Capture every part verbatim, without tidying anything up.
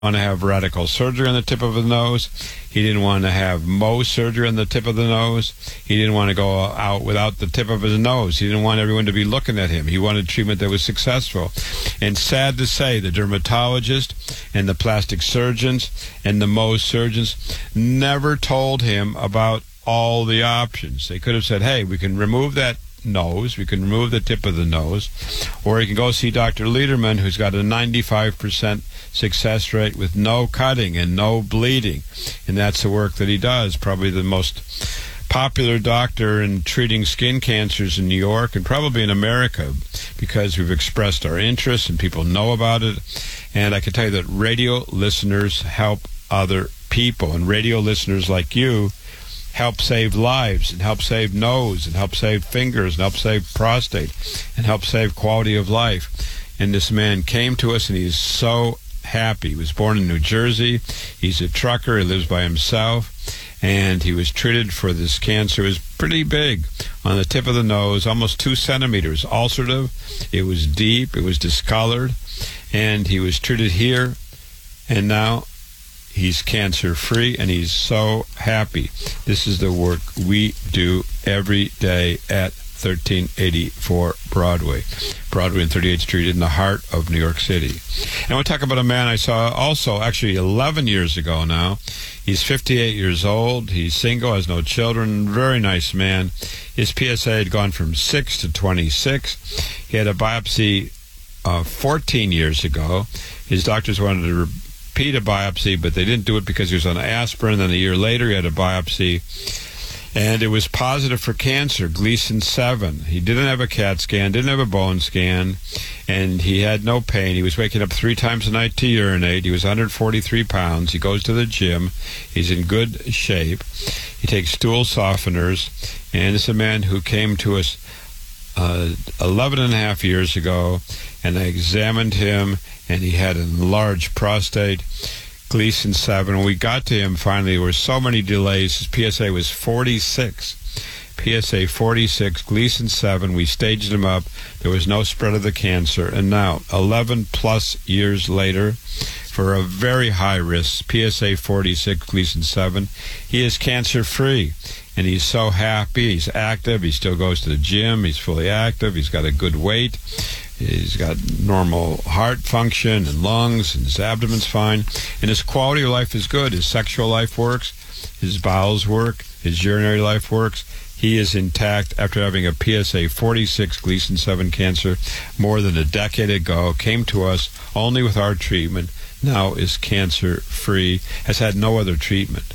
want to have radical surgery on the tip of his nose. He didn't want to have Mohs surgery on the tip of the nose. He didn't want to go out without the tip of his nose. He didn't want everyone to be looking at him. He wanted treatment that was successful. And sad to say, the dermatologist and the plastic surgeons and the Mohs surgeons never told him about all the options. They could have said, hey, we can remove that nose, we can remove the tip of the nose, or you can go see Doctor Lederman, who's got a ninety-five percent success rate with no cutting and no bleeding, and that's the work that he does. Probably the most popular doctor in treating skin cancers in New York and probably in America, because we've expressed our interest and people know about it. And I can tell you that radio listeners help other people, and radio listeners like you help save lives and help save nose and help save fingers and help save prostate and help save quality of life. And this man came to us, and he's so happy. He was born in New Jersey. He's a trucker. He lives by himself. And he was treated for this cancer. It was pretty big on the tip of the nose, almost two centimeters ulcerative. It was deep. It was discolored. And he was treated here. And now he's cancer-free, and he's so happy. This is the work we do every day at thirteen eighty-four Broadway. Broadway and thirty-eighth Street in the heart of New York City. And I want to talk about a man I saw also actually eleven years ago now. He's fifty-eight years old. He's single, has no children. Very nice man. His P S A had gone from six to twenty-six. He had a biopsy uh, fourteen years ago. His doctors wanted to repeat a biopsy, but they didn't do it because he was on aspirin. Then a year later, he had a biopsy, and it was positive for cancer, Gleason seven. He didn't have a CAT scan, didn't have a bone scan, and he had no pain. He was waking up three times a night to urinate. He was one hundred forty-three pounds. He goes to the gym. He's in good shape. He takes stool softeners, and it's a man who came to us uh, eleven and a half years ago, and I examined him, and he had an enlarged prostate, Gleason seven. When we got to him, finally, there were so many delays. His P S A was forty-six. P S A forty-six, Gleason seven. We staged him up. There was no spread of the cancer. And now, eleven plus years later, for a very high risk, P S A forty-six, Gleason seven, he is cancer-free. And he's so happy. He's active. He still goes to the gym. He's fully active. He's got a good weight. He's got normal heart function and lungs, and his abdomen's fine. And his quality of life is good. His sexual life works. His bowels work. His urinary life works. He is intact after having a P S A forty-six Gleason seven cancer more than a decade ago. Came to us only with our treatment. Now is cancer-free. Has had no other treatment.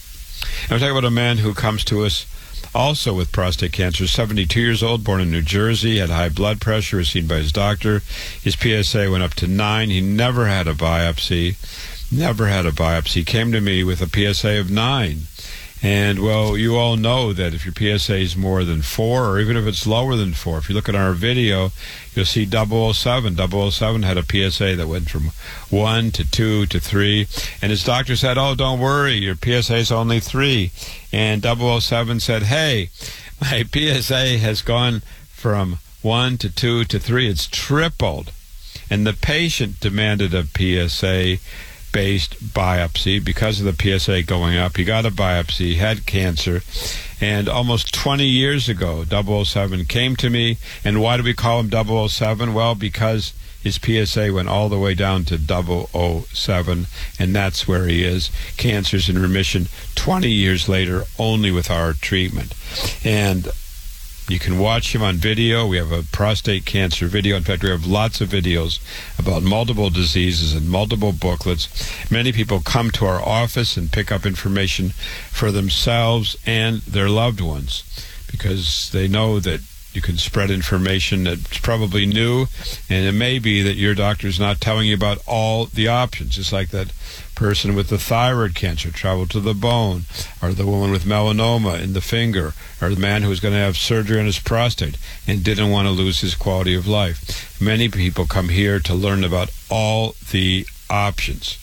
And we're talking about a man who comes to us also with prostate cancer, seventy-two years old, born in New Jersey, had high blood pressure, was seen by his doctor. His P S A went up to nine. He never had a biopsy, never had a biopsy. He came to me with a P S A of nine. And, well, you all know that if your P S A is more than four, or even if it's lower than four, if you look at our video, you'll see double oh seven. double oh seven had a P S A that went from one to two to three. And his doctor said, oh, don't worry, your P S A is only three. And double oh seven said, hey, my P S A has gone from one to two to three. It's tripled. And the patient demanded a P S A based biopsy because of the P S A going up. He got a biopsy, had cancer, and almost twenty years ago, double oh seven came to me. And why do we call him double oh seven? Well, because his P S A went all the way down to double oh seven, and that's where he is. Cancer's in remission twenty years later, only with our treatment. And you can watch him on video. We have a prostate cancer video. In fact, we have lots of videos about multiple diseases and multiple booklets. Many people come to our office and pick up information for themselves and their loved ones because they know that you can spread information that's probably new, and it may be that your doctor's not telling you about all the options, just like that person with the thyroid cancer traveled to the bone, or the woman with melanoma in the finger, or the man who was going to have surgery on his prostate and didn't want to lose his quality of life. Many people come here to learn about all the options.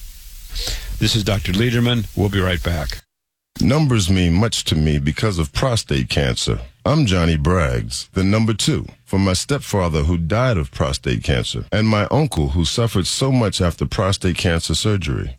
This is Doctor Lederman. We'll be right back. Numbers mean much to me because of prostate cancer. I'm Johnny Braggs, the number two. for my stepfather who died of prostate cancer, and my uncle who suffered so much after prostate cancer surgery.